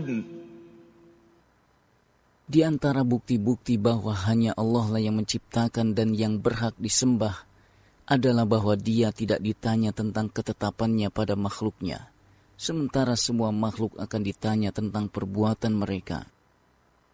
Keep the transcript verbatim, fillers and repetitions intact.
Di antara bukti-bukti bahwa hanya Allah lah yang menciptakan dan yang berhak disembah adalah bahwa Dia tidak ditanya tentang ketetapannya pada makhluknya, sementara semua makhluk akan ditanya tentang perbuatan mereka.